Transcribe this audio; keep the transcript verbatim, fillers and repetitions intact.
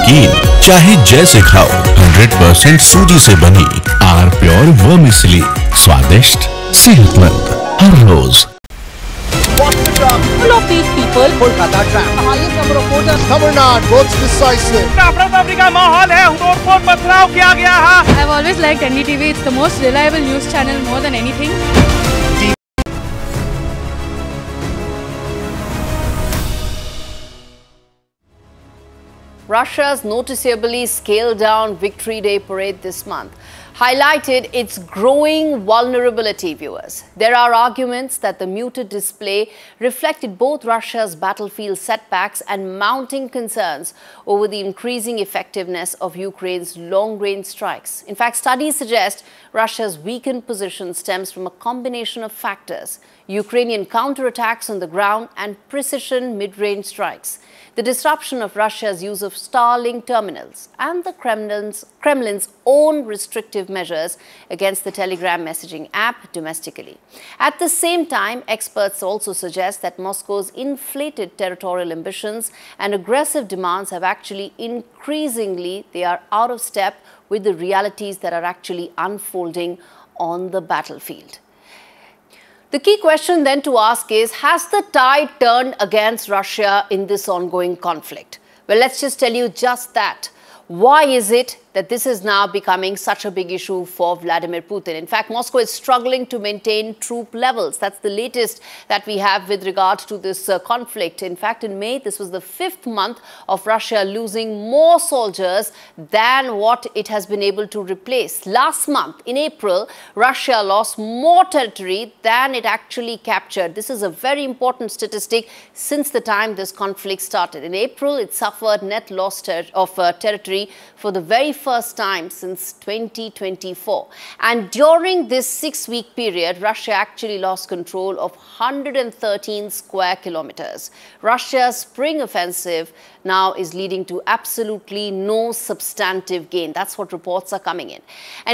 नमकीन चाहे जैसे खाओ, हंड्रेड परसेंट सूजी से बनी आर प्योर वर्मिसेली, स्वादिष्ट सेहतमंद हर रोज। Full of these people. Kolkata trap. The highest number of voters. Tamil Nadu votes decisive. अफरा-तफरी का माहौल है, तोड़-फोड़ पथराव किया गया है। I've always liked N D T V. It's the most reliable news channel more than anything. Russia's noticeably scaled down Victory Day parade this month highlighted its growing vulnerability, viewers. There are arguments that the muted display reflected both Russia's battlefield setbacks and mounting concerns over the increasing effectiveness of Ukraine's long-range strikes. In fact, studies suggest Russia's weakened position stems from a combination of factors: Ukrainian counterattacks on the ground and precision mid-range strikes, the disruption of Russia's use of Starlink terminals, and the Kremlin's, Kremlin's own restrictive measures against the Telegram messaging app domestically. At the same time, experts also suggest that Moscow's inflated territorial ambitions and aggressive demands have actually increasingly, they are out of step with the realities that are actually unfolding on the battlefield. The key question then to ask is, has the tide turned against Russia in this ongoing conflict? Well, let's just tell you just that. Why is it that this is now becoming such a big issue for Vladimir Putin? In fact, Moscow is struggling to maintain troop levels. That's the latest that we have with regard to this uh, conflict. In fact, in May, this was the fifth month of Russia losing more soldiers than what it has been able to replace. Last month, in April, Russia lost more territory than it actually captured. This is a very important statistic since the time this conflict started. In April, it suffered net loss ter of uh, territory for the very first time since twenty twenty-four. And during this six-week period, Russia actually lost control of one hundred thirteen square kilometers. Russia's spring offensive now is leading to absolutely no substantive gain. That's what reports are coming in. And